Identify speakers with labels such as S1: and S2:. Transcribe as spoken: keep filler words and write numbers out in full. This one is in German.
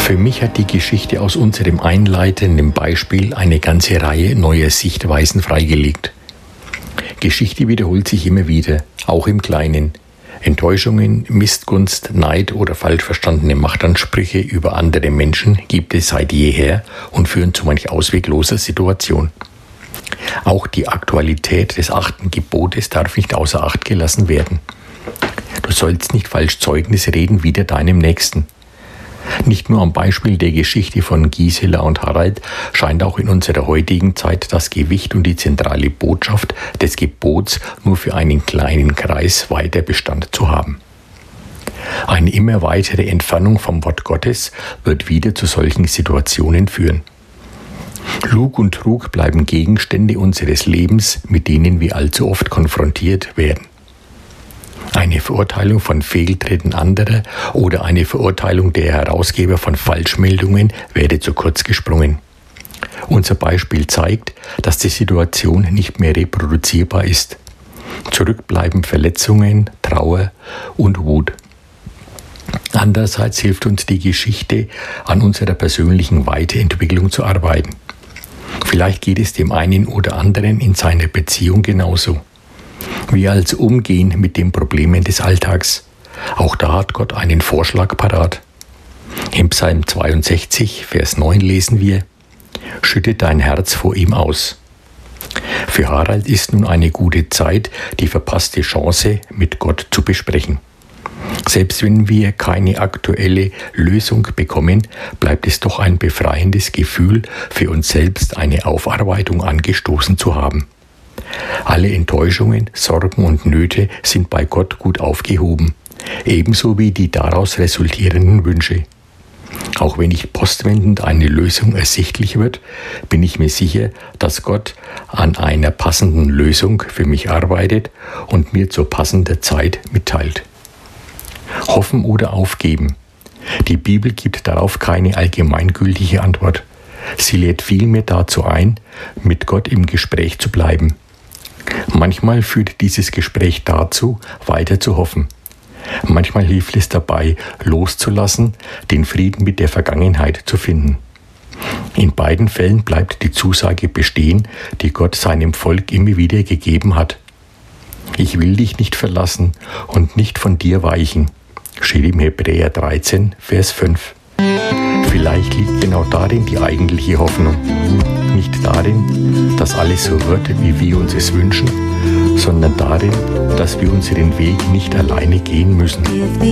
S1: Für mich hat die Geschichte aus unserem einleitenden Beispiel eine ganze Reihe neuer Sichtweisen freigelegt. Geschichte wiederholt sich immer wieder, auch im Kleinen. Enttäuschungen, Missgunst, Neid oder falsch verstandene Machtansprüche über andere Menschen gibt es seit jeher und führen zu manch auswegloser Situation. Auch die Aktualität des achten Gebotes darf nicht außer Acht gelassen werden. Du sollst nicht falsch Zeugnis reden wider deinem Nächsten. Nicht nur am Beispiel der Geschichte von Gisela und Harald scheint auch in unserer heutigen Zeit das Gewicht und die zentrale Botschaft des Gebots nur für einen kleinen Kreis weiter Bestand zu haben. Eine immer weitere Entfernung vom Wort Gottes wird wieder zu solchen Situationen führen. Lug und Trug bleiben Gegenstände unseres Lebens, mit denen wir allzu oft konfrontiert werden. Eine Verurteilung von Fehltritten anderer oder eine Verurteilung der Herausgeber von Falschmeldungen werde zu kurz gesprungen. Unser Beispiel zeigt, dass die Situation nicht mehr reproduzierbar ist. Zurück bleiben Verletzungen, Trauer und Wut. Andererseits hilft uns die Geschichte, an unserer persönlichen Weiterentwicklung zu arbeiten. Vielleicht geht es dem einen oder anderen in seiner Beziehung genauso. Wie also umgehen mit den Problemen des Alltags? Auch da hat Gott einen Vorschlag parat. Im Psalm zweiundsechzig, Vers neun lesen wir: Schütte dein Herz vor ihm aus. Für Harald ist nun eine gute Zeit, die verpasste Chance mit Gott zu besprechen. Selbst wenn wir keine aktuelle Lösung bekommen, bleibt es doch ein befreiendes Gefühl, für uns selbst eine Aufarbeitung angestoßen zu haben. Alle Enttäuschungen, Sorgen und Nöte sind bei Gott gut aufgehoben, ebenso wie die daraus resultierenden Wünsche. Auch wenn nicht postwendend eine Lösung ersichtlich wird, bin ich mir sicher, dass Gott an einer passenden Lösung für mich arbeitet und mir zur passenden Zeit mitteilt. Hoffen oder aufgeben? Die Bibel gibt darauf keine allgemeingültige Antwort. Sie lädt vielmehr dazu ein, mit Gott im Gespräch zu bleiben. Manchmal führt dieses Gespräch dazu, weiter zu hoffen. Manchmal hilft es dabei, loszulassen, den Frieden mit der Vergangenheit zu finden. In beiden Fällen bleibt die Zusage bestehen, die Gott seinem Volk immer wieder gegeben hat. Ich will dich nicht verlassen und nicht von dir weichen, steht im Hebräer dreizehn, Vers fünf. Vielleicht liegt genau darin die eigentliche Hoffnung. Nicht darin, dass alles so wird, wie wir uns es wünschen, sondern darin, dass wir unseren Weg nicht alleine gehen müssen.